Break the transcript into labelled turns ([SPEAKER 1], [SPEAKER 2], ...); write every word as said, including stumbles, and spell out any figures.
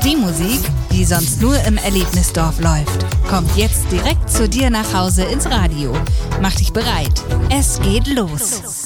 [SPEAKER 1] Die Musik, die sonst nur im Erlebnisdorf läuft, kommt jetzt direkt zu dir nach Hause ins Radio. Mach dich bereit, es geht los.